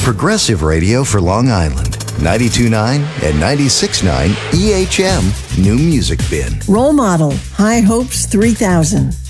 Progressive radio for Long Island. 92.9 and 96.9 EHM New Music Bin. Role Model, High Hopes 3000.